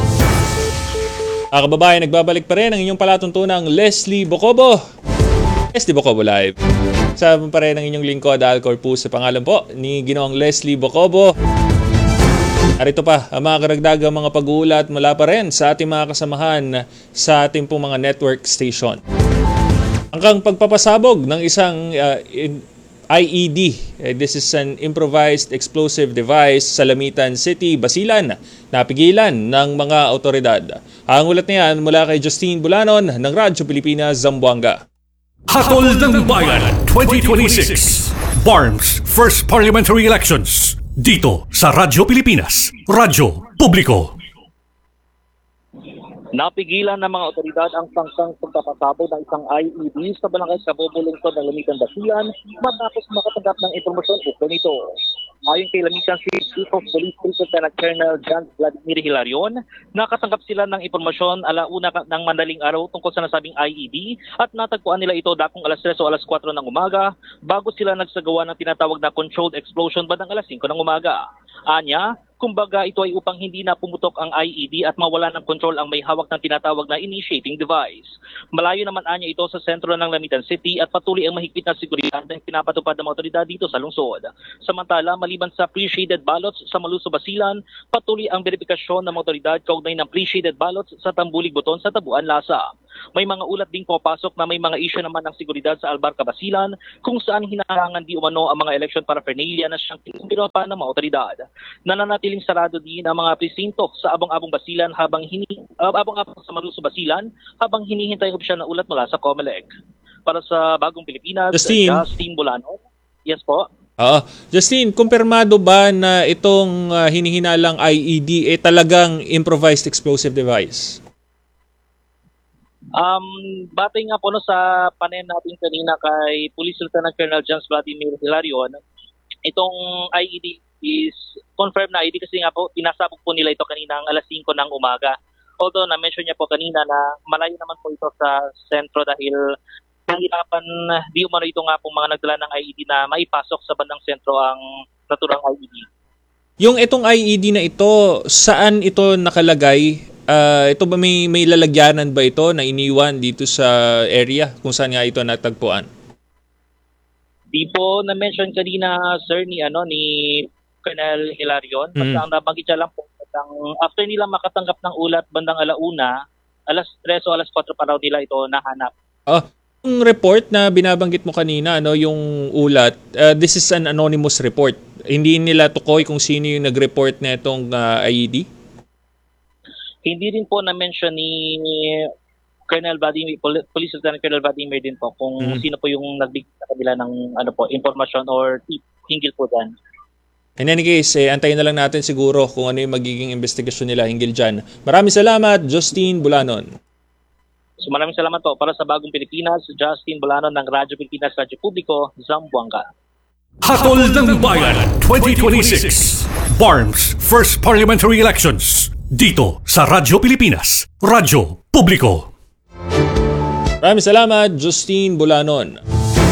Mga kababayan, nagbabalik pa rin ang inyong palatuntunang Leslie Bocobo. Leslie Bocobo Live. Sabi pa rin ang inyong lingkod, Al Corpus, sa pangalan po ni Ginoong Leslie Bocobo. Narito pa ang mga karagdagang mga pag-uulat mula pa rin sa ating mga kasamahan sa ating pong mga network station. Hanggang pagpapasabog ng isang IED. This is an improvised explosive device sa Lamitan City, Basilan. Napigilan ng mga otoridad. Ang ulat niyan mula kay Justine Bulanon ng Radyo Pilipinas, Zamboanga. Hatol ng Bayan 2026. BARM's First Parliamentary Elections. Dito sa Radyo Pilipinas, Radyo Publiko. Napigilan ng mga otoridad ang sangsang pagpapasabog ng isang IED sa barangay Kabobo, lungsod ng Lamitan, Basilan matapos makatanggap ng impormasyon ukol nito. Ayon kay Lamitan City Chief of Police Lieutenant Colonel John Vladimir Hilarion, nakatanggap sila ng impormasyon alauna ng madaling araw tungkol sa nasabing IED at natagpuan nila ito dakong alas 3 o alas 4 ng umaga bago sila nagsagawa ng tinatawag na controlled explosion bandang alas 5 ng umaga. Anya, Kumbaga ito ay upang hindi na pumutok ang IED at mawala ng kontrol ang may hawak ng tinatawag na initiating device. Malayo naman anya ito sa sentro ng Lamitan City at patuloy ang mahigpit na seguridad na pinapatupad ng mga otoridad dito sa lungsod. Samantala, maliban sa pre-shaded ballots sa Maluso Basilan, patuloy ang verifikasyon ng mga otoridad kaugnay ng pre-shaded ballots sa Tambulig Buton sa Tabuan Lasa. May mga ulat ding papasok na may mga issue naman ng seguridad sa Albarca Basilan kung saan hinahangan di umano ang mga election paraphernalia na siyang tinumbiro pa ng mga otoridad. Nananatiling sarado din ang mga presinto sa Abang-Abang Basilan Abang-Abang sa Maluso Basilan habang hinihintay ang opisyal na ulat mula sa COMELEC. Para sa Bagong Pilipinas, Justin Bulano. Yes po. Justin, kumpirmado ba na itong hinihinalang IED talagang improvised explosive device? Batay nga po sa panayam natin kanina kay Police Lieutenant Colonel Jans Vladimir Hilarion, itong IED is confirmed na IED kasi nga po pinasabog po nila ito kanina alas 5 ng umaga. Although na-mention niya po kanina na malayo naman po ito sa sentro dahil nahirapan di umano ito nga po mga nagdala ng IED na maipasok sa bandang sentro ang naturang IED. Yung itong IED na ito, saan ito nakalagay? Ito ba may lalagyanan ba ito na iniwan dito sa area kung saan nga ito natagpuan? Di po na-mention kanina sir ni Colonel Hilarion. Basta ang nabanggit niya lang po after nila makatanggap ng ulat bandang alauna, alas 3 o alas 4 pa raw nila ito nahanap. Yung report na binabanggit mo kanina, yung ulat, this is an anonymous report. Hindi nila tukoy kung sino yung nag-report na itong IED? Hindi rin po na-mention ni Colonel Vladimir, Police Lieutenant Colonel Vladimir din po kung sino po yung nagbigay sa kanila ng information or tip hinggil po dyan. In any case, antayin na lang natin siguro kung ano yung magiging investigasyon nila hinggil dyan. Maraming salamat, Justin Bulanon. So maraming salamat po. Para sa Bagong Pilipinas, Justin Bulanon ng Radyo Pilipinas, Radyo Publiko, Zamboanga. Hatol ng Bayan 2026 BARMS First Parliamentary Elections dito sa Radyo Pilipinas, Radyo Publiko. Maraming salamat, Justin Bulanon.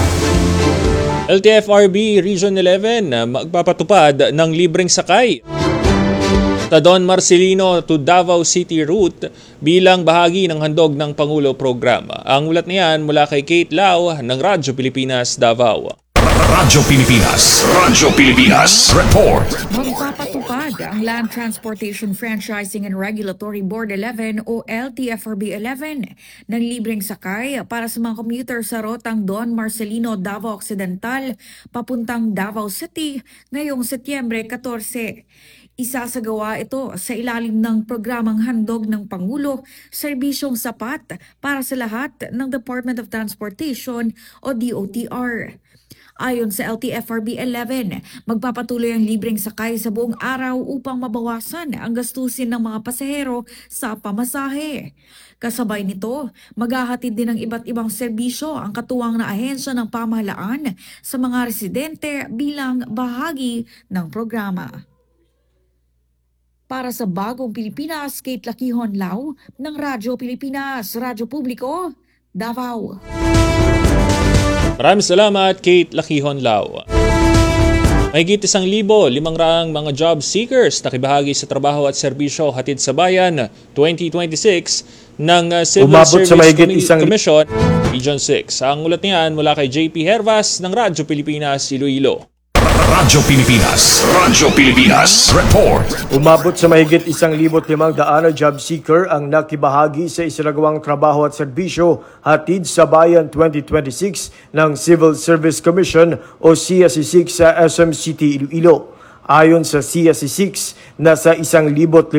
LTFRB Region 11 magpapatupad ng libreng sakay sa Don Marcelino to Davao City route bilang bahagi ng handog ng Pangulo programa. Ang ulat niyan mula kay Kate Lau ng Radyo Pilipinas, Davao. Radyo Pilipinas Report. Magpapatupad ang Land Transportation Franchising and Regulatory Board 11 o LTFRB 11 ng libreng sakay para sa mga commuter sa rotang Don Marcelino, Davao Occidental papuntang Davao City ngayong Setyembre 14. Isasagawa ito sa ilalim ng programang handog ng Pangulo, serbisyong sapat para sa lahat ng Department of Transportation o DOTR. Ayon sa LTFRB 11, magpapatuloy ang libreng sakay sa buong araw upang mabawasan ang gastusin ng mga pasahero sa pamasahe. Kasabay nito, maghahatid din ng iba't ibang serbisyo ang katuwang na ahensya ng pamahalaan sa mga residente bilang bahagi ng programa. Para sa Bagong Pilipinas, Kate Lakihon Lau ng Radyo Pilipinas, Radyo Publiko, Davao. Maraming salamat, Kate Lakihon Lau. Mahigit 1,500 mga job seekers nakibahagi sa trabaho at serbisyo hatid sa bayan 2026 ng Civil Service Commission Region 6. Ang ulat niyan mula kay JP Hervas ng Radyo Pilipinas, Iloilo. Radyo Pilipinas Report. Umabot sa mahigit 1,500 na job seeker ang nakibahagi sa isinagawang trabaho at serbisyo hatid sa bayan 2026 ng Civil Service Commission o CSC6 sa SM City, Iloilo. Ayon sa CSC6, nasa 1,533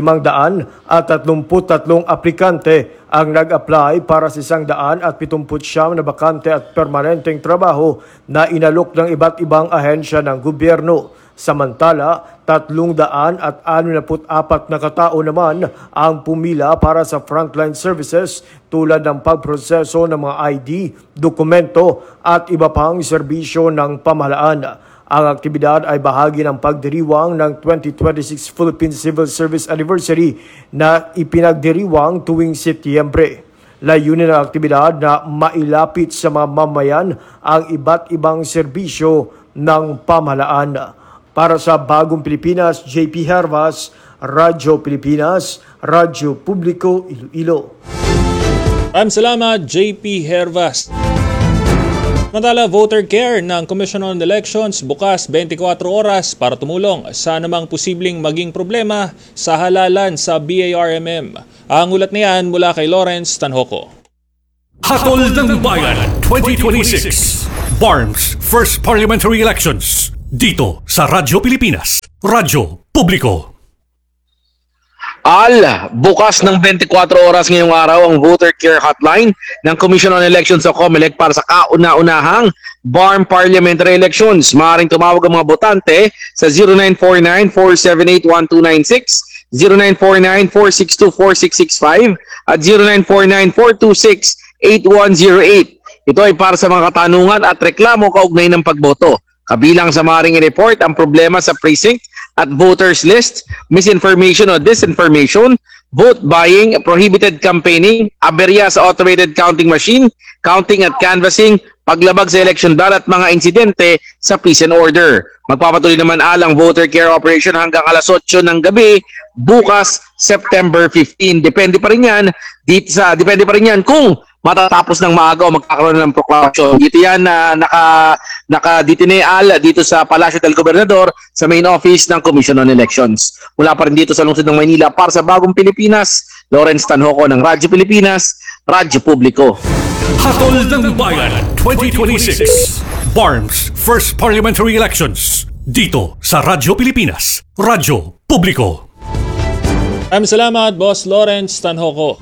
aplikante ang nag-apply para sa 179 na bakante at permanenteng trabaho na inalok ng iba't ibang ahensya ng gobyerno. Samantala, 364 na katao naman ang pumila para sa frontline services tulad ng pagproseso ng mga ID, dokumento at iba pang serbisyo ng pamahalaan. Ang aktibidad ay bahagi ng pagdiriwang ng 2026 Philippine Civil Service Anniversary na ipinagdiriwang tuwing Setyembre. Layunin ng aktibidad na mailapit sa mga mamayan ang iba't ibang serbisyo ng pamahalaan. Para sa Bagong Pilipinas, JP Hervas, Radyo Pilipinas, Radyo Publiko, Iloilo. Maraming salamat, JP Hervas. Samantala, voter care ng Commission on Elections bukas 24 oras para tumulong sa anumang posibleng maging problema sa halalan sa BARMM. Ang ulat niyan mula kay Lawrence Tanhoco. Hatol ng Bayan 2026 BARM's First Parliamentary Elections dito sa Radyo Pilipinas, Radyo Publiko. Bukas ng 24 oras ngayong araw ang voter care hotline ng Commission on Elections o COMELEC para sa kauna-unahang BARM Parliamentary Elections. Maaaring tumawag ang mga botante sa 0949-478-1296, 0949-462-4665 at 0949-426-8108. Ito ay para sa mga katanungan at reklamo kaugnay ng pagboto. Kabilang sa maaaring i-report ang problema sa precinct at voters list, misinformation o disinformation, vote buying, prohibited campaigning, aberya sa automated counting machine, counting at canvassing, paglabag sa election ballot at mga insidente sa peace and order. Magpapatuloy naman ang voter care operation hanggang alas 8 ng gabi bukas September 15. Depende pa rin yan kung matatapos ng maaga o magkakaroon ng proklamasyon. Dito yan na nakaditineal dito sa Palasyo del Gobernador sa main office ng Commission on Elections. Mula pa rin dito sa lungsod ng Maynila para sa Bagong Pilipinas, Lawrence Tanhoco ng Radyo Pilipinas, Radyo Publiko. Hatol ng Bayan 2026 BARM's First Parliamentary Elections dito sa Radyo Pilipinas, Radyo Publiko. Maraming salamat, Boss Lawrence Tanhoco.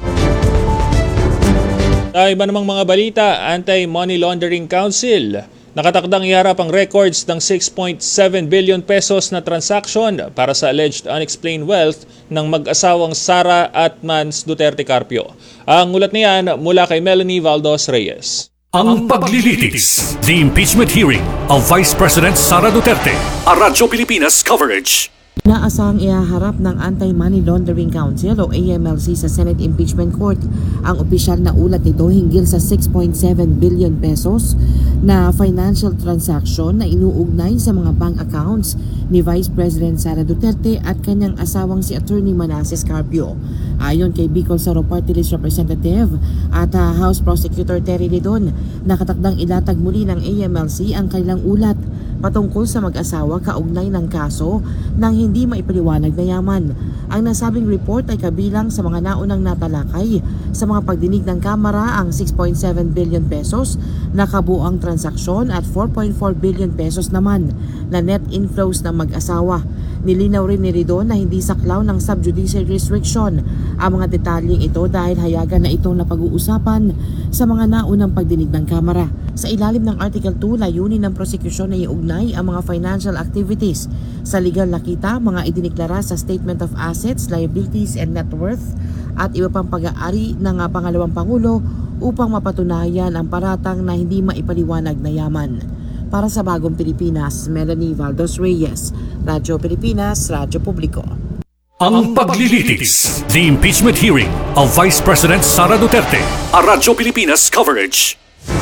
Sa iba namang mga balita, Anti-Money Laundering Council nakatakdang iharap ang records ng 6.7 billion pesos na transaction para sa alleged unexplained wealth ng mag-asawang Sara at Mans Duterte Carpio. Ang ulat niyan mula kay Melanie Valdos Reyes. Ang paglilitis, the impeachment hearing of Vice President Sara Duterte, a Radyo Pilipinas coverage. Inaasahang ihaharap ng Anti-Money Laundering Council o AMLC sa Senate Impeachment Court ang opisyal na ulat nito hinggil sa 6.7 billion pesos na financial transaction na inuugnay sa mga bank accounts ni Vice President Sara Duterte at kanyang asawang si Attorney Manasseh Carpio. Ayon kay Bicol Saro Party List Representative at House Prosecutor Terry Ledon, nakatakdang ilatag muli ng AMLC ang kanilang ulat patungkol sa mag-asawa kaugnay ng kaso ng hindi maipaliwanag na yaman. Ang nasabing report ay kabilang sa mga naunang natalakay sa mga pagdinig ng Kamara ang 6.7 billion pesos na kabuang transaksyon at 4.4 billion pesos naman na net inflows ng mag-asawa. Nilinaw rin ni Ridon na hindi saklaw ng subjudice restriction ang mga detalyeng ito dahil hayagan na itong napag-uusapan sa mga naunang pagdinig ng Kamara. Sa ilalim ng Article 2, layunin ng prosekusyon na iugnay ang mga financial activities sa legal na kita, mga idineklara sa Statement of Assets, Liabilities and Net Worth at iba pang pag-aari ng pangalawang Pangulo upang mapatunayan ang paratang na hindi maipaliwanag na yaman. Para sa Bagong Pilipinas, Melanie Valdos Reyes, Radyo Pilipinas, Radyo Publiko. Ang paglilitis, the impeachment hearing of Vice President Sara Duterte, a Radyo Pilipinas coverage.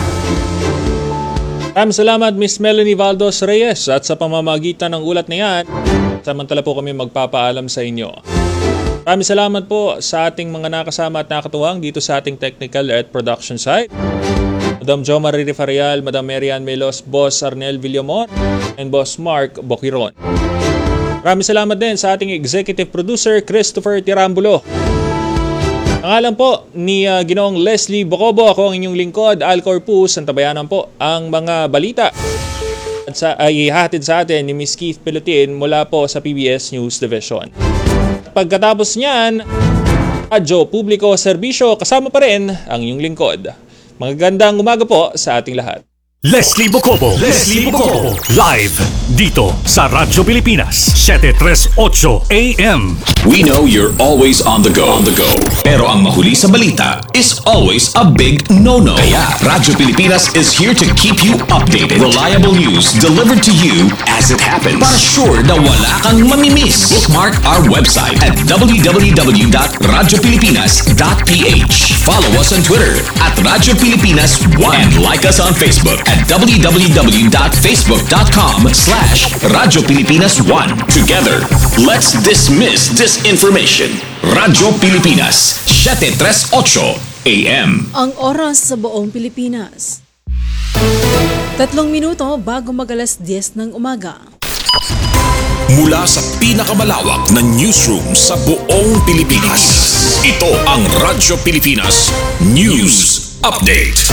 Maraming salamat, Miss Melanie Valdos Reyes, at sa pamamagitan ng ulat na yan, samantala po kami magpapaalam sa inyo. Maraming salamat po sa ating mga nakasama at nakatuwang dito sa ating technical at production side. Madam Jo Marie Farial, Madam Marian Melos, Boss Arnel Villamor, and Boss Mark Boquiron. Maraming salamat din sa ating executive producer, Christopher Tirambulo. Ang alam po ni Ginoong Leslie Bocobo, ako ang inyong lingkod, Al Corpus, ang tabayanan po ang mga balita at ay ihatid sa atin ni Ms. Keith Pelutin mula po sa PBS News Division. Pagkatapos niyan, Radyo Publiko Serbisyo, kasama pa rin ang inyong lingkod. Magandang umaga po sa ating lahat. Leslie Bocobo, live dito sa Radyo Pilipinas, 738 AM. We know you're always on the go. Pero ang mahuli sa balita is always a big no-no. Kaya Radyo Pilipinas is here to keep you updated. Reliable news delivered to you as it happens. Para sure na wala kang mamimiss. Bookmark our website at www.radiopilipinas.ph. Follow us on Twitter at Radyo Pilipinas 1 and like us on Facebook at at www.facebook.com/Radyo Pilipinas 1. Together, let's dismiss disinformation. Radyo Pilipinas, 738 AM. Ang oras sa buong Pilipinas. 3 minuto bago mag-alas 10 ng umaga. Mula sa pinakamalawak na newsroom sa buong Pilipinas. Ito ang Radyo Pilipinas News Update.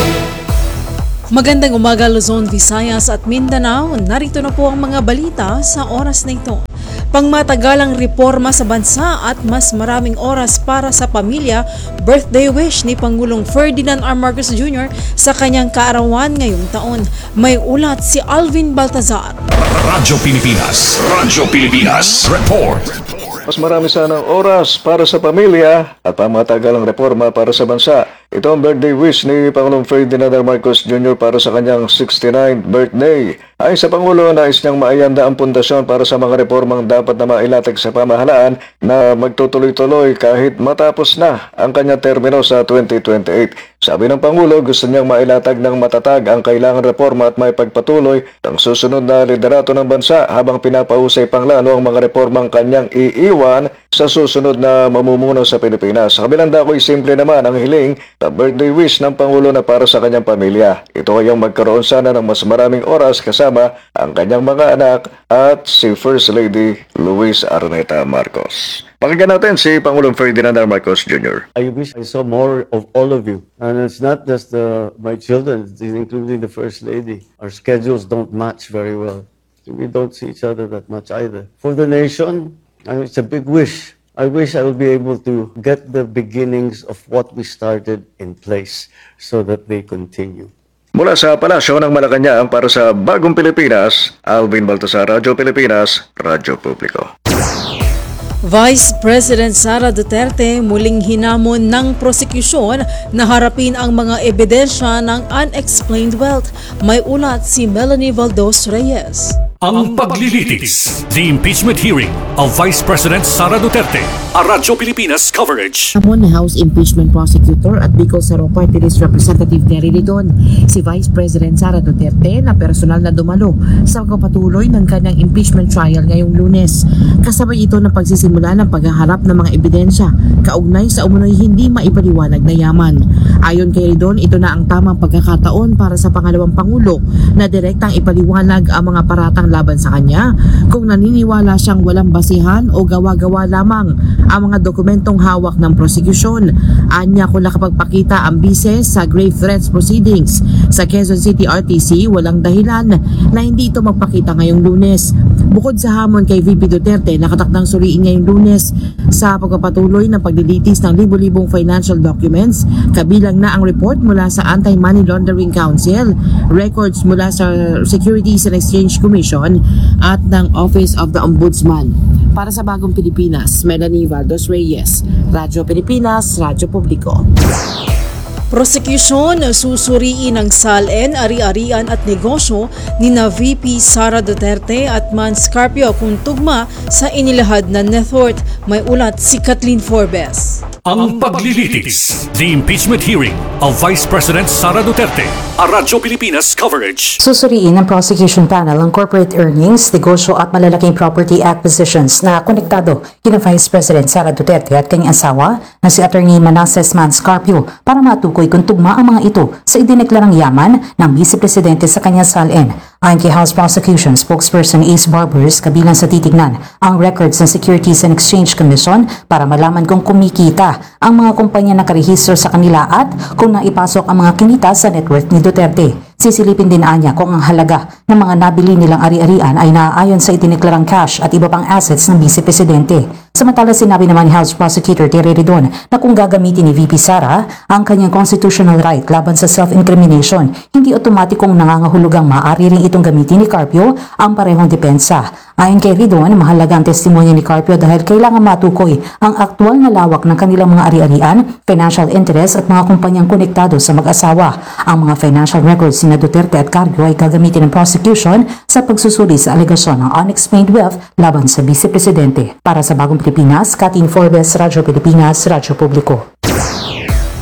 Magandang umaga Luzon, Visayas at Mindanao. Narito na po ang mga balita sa oras na ito. Pangmatagalang reforma sa bansa at mas maraming oras para sa pamilya, birthday wish ni Pangulong Ferdinand R. Marcos Jr. sa kanyang kaarawan ngayong taon. May ulat si Alvin Baltazar. Radyo Pilipinas. Radyo Pilipinas. Report. Mas marami sanang oras para sa pamilya at pangmatagalang reforma para sa bansa. Ito ang birthday wish ni Pangulong Ferdinand R. Marcos Jr. para sa kanyang 69th birthday. Ayon sa Pangulo, nais niyang maianda ang pundasyon para sa mga reformang dapat na mailatag sa pamahalaan na magtutuloy-tuloy kahit matapos na ang kanyang termino sa 2028. Sabi ng Pangulo, gusto niyang mailatag ng matatag ang kailangan reforma at may pagpatuloy ng susunod na liderato ng bansa habang pinapahusay pang lalo ang mga reformang kanyang iiwan sa susunod na mamumuno sa Pilipinas. Sa kabilang dako'y simple naman ang hiling na birthday wish ng Pangulo na para sa kanyang pamilya. Ito ay ang magkaroon sana ng mas maraming oras kasama ang kanyang mga anak at si First Lady Luis Araneta Marcos. Pakinggan natin si Pangulong Ferdinand R. Marcos Jr. I wish I saw more of all of you. And it's not just my children, including the First Lady. Our schedules don't match very well. We don't see each other that much either. For the nation, it's a big wish. I wish I would be able to get the beginnings of what we started in place so that they continue. Mula sa Palasyo ng Malacanang para sa Bagong Pilipinas, Alvin Baltasar, Radyo Pilipinas, Radyo Publiko. Vice President Sara Duterte muling hinamon ng prosekusyon na harapin ang mga ebidensya ng unexplained wealth. May ulat si Melanie Valdos Reyes. Ang paglilitis, the impeachment hearing of Vice President Sara Duterte. A Radyo Pilipinas coverage. Hamon ni House Impeachment Prosecutor at Bicol Saro Party List Representative Terry Ridon si Vice President Sara Duterte na personal na dumalo sa pagpapatuloy ng kanyang impeachment trial ngayong Lunes. Kasabay ito ng pagsisimula ng paghaharap ng mga ebidensya kaugnay sa umunoy hindi maipaliwanag na yaman. Ayon kay Ridon, ito na ang tamang pagkakataon para sa pangalawang Pangulo na direktang ipaliwanag ang mga paratang laban sa kanya kung naniniwala siyang walang basihan o gawa-gawa lamang ang mga dokumentong hawak ng prosekusyon. Anya kung nakapagpakita ang bise sa grave threats proceedings sa Quezon City RTC, walang dahilan na hindi ito magpakita ngayong Lunes. Bukod sa hamon kay VP Duterte, nakatakdang suriin ngayong Lunes sa pagpapatuloy ng paglilitis ng libo-libong financial documents, kabilang na ang report mula sa Anti-Money Laundering Council, records mula sa Securities and Exchange Commission at ng Office of the Ombudsman. Para sa Bagong Pilipinas, Melanie Valdos Reyes, Radyo Pilipinas, Radyo Publiko. Prosekusyon susuriin ng SALN, ari-arian at negosyo ni na VP Sara Duterte at Mans Carpio kung tugma sa inilahad na net worth. May ulat si Kathleen Forbes. Ang paglilitis, the impeachment hearing of Vice President Sara Duterte. A Radyo Pilipinas coverage. Susuriin ng prosecution panel ang corporate earnings, negosyo at malalaking property acquisitions na konektado kina Vice President Sara Duterte at kanyang asawa na si Attorney Manasseh Mans Carpio para matukoy kung tugma ang mga ito sa idineklarang yaman ng Vice Presidente sa kanyang SALN. Ayon kay House Prosecution spokesperson Ace Barbers, kabilang sa titignan ang records ng Securities and Exchange Commission para malaman kung kumikita ang mga kumpanya na karehistro sa kanila at kung naipasok ang mga kinita sa net worth ni Duterte. Sisilipin din niya kung ang halaga ng mga nabili nilang ari-arian ay naaayon sa itineklarang cash at iba pang assets ng Vice Presidente. Samantala, sinabi naman ni House Prosecutor Terry Ridon na kung gagamitin ni VP Sara ang kanyang constitutional right laban sa self-incrimination, hindi otomatikong nangangahulugang maaari rin itong gamitin ni Carpio ang parehong depensa. Ayon kay Ridon, mahalaga ang testimonya ni Carpio dahil kailangan matukoy ang aktual na lawak ng kanilang mga ari-arian, financial interest at mga kumpanyang konektado sa mag-asawa. Ang mga financial records ni Duterte at Carpio ay gagamitin ng prosecution sa pagsusuri sa alegasyon ng unexplained wealth laban sa Vice Presidente. Para sa Bagong Pilipinas, Kathleen Forbes, Radyo Pilipinas, Radyo Publiko.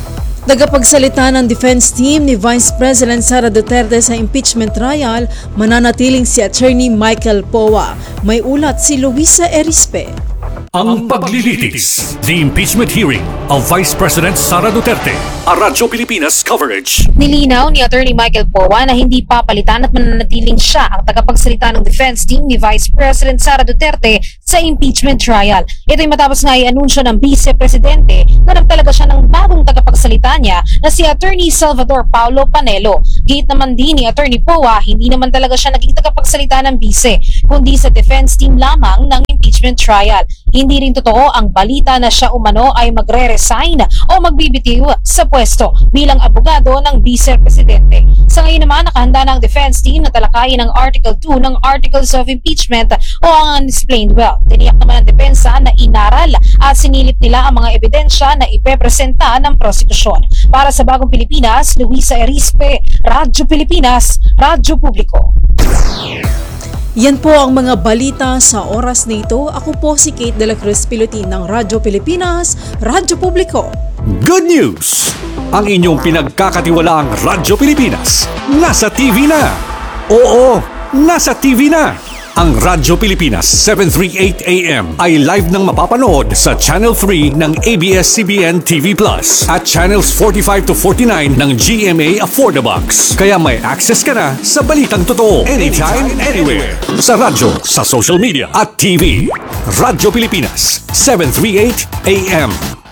Tagapagsalita ng defense team ni Vice President Sara Duterte sa impeachment trial, mananatiling si Attorney Michael Poa. May ulat si Luisa Erispe. Ang paglilitis, the impeachment hearing of Vice President Sara Duterte, a Radyo Pilipinas coverage. Nilinaw ni Attorney Michael Poa na hindi papalitan at mananatiling siya ang tagapagsalita ng defense team ni Vice President Sara Duterte sa impeachment trial. Ito'y matapos nga i-anunsyo ng Vice Presidente na nagtalaga siya ng bagong tagapagsalita niya na si Attorney Salvador Paulo Panelo. Gate naman din ni Attorney Poa, hindi naman talaga siya naging tagapagsalita ng Vice, kundi sa defense team lamang ng impeachment trial. Hindi rin totoo ang balita na siya umano ay magre-resign o magbibitiw sa pwesto bilang abogado ng Vice Presidente. Sa ngayon naman, nakahanda na ang defense team na talakayin ang Article 2 ng Articles of Impeachment o ang Unexplained Wealth. Tiniyak naman ang depensa na inaral at sinilip nila ang mga ebidensya na ipepresenta ng prosekusyon. Para sa Bagong Pilipinas, Luisa Erispe, Radyo Pilipinas, Radyo Publiko. Yan po ang mga balita sa oras na ito. Ako po si Kate De La Cruz Pilotin ng Radyo Pilipinas, Radyo Publiko. Good news! Ang inyong pinagkakatiwalaang Radyo Pilipinas nasa TV na! Oo, nasa TV na! Ang Radyo Pilipinas 738 AM ay live nang mapapanood sa Channel 3 ng ABS-CBN TV Plus at Channels 45 to 49 ng GMA Affordabox. Kaya may access ka na sa balitang totoo anytime, anywhere. Sa radyo, sa social media at TV. Radyo Pilipinas 738 AM.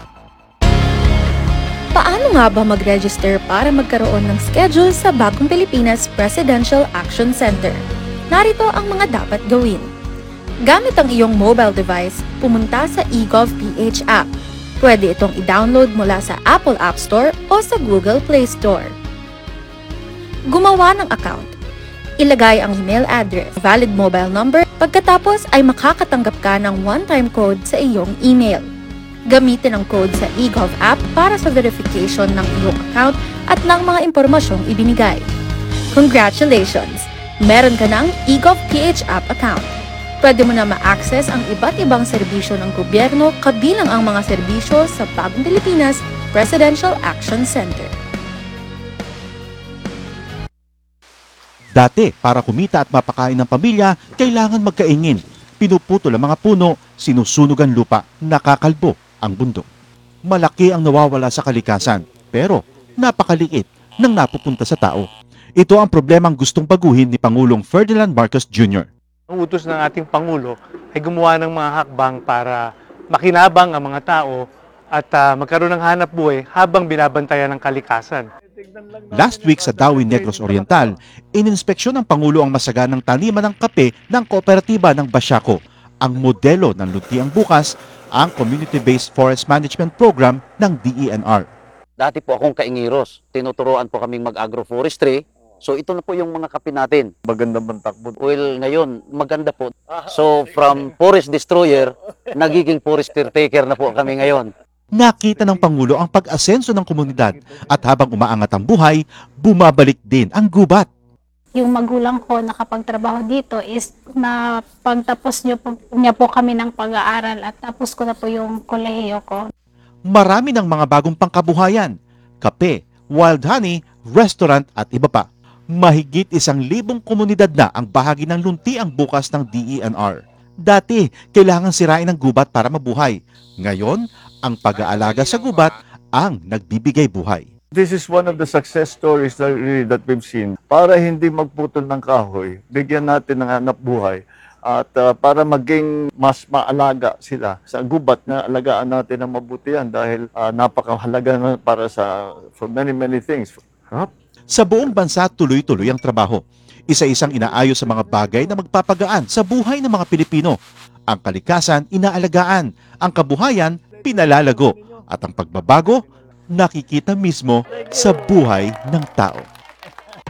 Paano nga ba mag-register para magkaroon ng schedule sa Bagong Pilipinas Presidential Action Center? Narito ang mga dapat gawin. Gamit ang iyong mobile device, pumunta sa eGovPH app. Pwede itong i-download mula sa Apple App Store o sa Google Play Store. Gumawa ng account. Ilagay ang email address, valid mobile number, pagkatapos ay makakatanggap ka ng one-time code sa iyong email. Gamitin ang code sa eGov app para sa verification ng iyong account at ng mga impormasyong ibinigay. Congratulations! Meron ka ng eGovPH app account. Pwede mo na ma-access ang iba't ibang serbisyo ng gobyerno kabilang ang mga serbisyo sa Bagong Pilipinas Presidential Action Center. Dati, para kumita at mapakain ng pamilya, kailangan magkaingin. Pinuputol ang mga puno, sinusunog ang lupa, nakakalbo ang bundok. Malaki ang nawawala sa kalikasan, pero napakaliit nang napupunta sa tao. Ito ang problemang gustong baguhin ni Pangulong Ferdinand Marcos Jr. Ang utos ng ating Pangulo ay gumawa ng mga hakbang para makinabang ang mga tao at magkaroon ng hanap buhay habang binabantayan ng kalikasan. Last week sa Dawi Negros Oriental, ininspeksyon ng Pangulo ang masaganang taniman ng kape ng kooperatiba ng Basyaco. Ang modelo ng Luntiang Bukas, ang Community-Based Forest Management Program ng DENR. Dati po akong kaingiros. Tinuturoan po kaming mag-agroforestry. So ito na po yung mga kape natin. Maganda bang takbo? Well, ngayon, maganda po. So from forest destroyer, nagiging forest caretaker na po kami ngayon. Nakita ng Pangulo ang pag-asenso ng komunidad at habang umaangat ang buhay, bumabalik din ang gubat. Yung magulang ko nakapagtrabaho dito is na pagtapos niya po kami ng pag-aaral at tapos ko na po yung kolehiyo ko. Marami ng mga bagong pangkabuhayan, kape, wild honey, restaurant at iba pa. Mahigit 1,000 komunidad na ang bahagi ng Luntiang Bukas ng DENR. Dati, kailangan sirain ang gubat para mabuhay. Ngayon, ang pag-aalaga sa gubat ang nagbibigay buhay. This is one of the success stories that we've seen. Para hindi magputol ng kahoy, bigyan natin ng hanap buhay at para maging mas maalaga sila sa gubat na alagaan natin ng mabuti yan dahil napakahalaga na para for many things. Sa buong bansa, tuloy-tuloy ang trabaho. Isa-isang inaayos sa mga bagay na magpapagaan sa buhay ng mga Pilipino. Ang kalikasan, inaalagaan. Ang kabuhayan, pinalalago. At ang pagbabago, nakikita mismo sa buhay ng tao.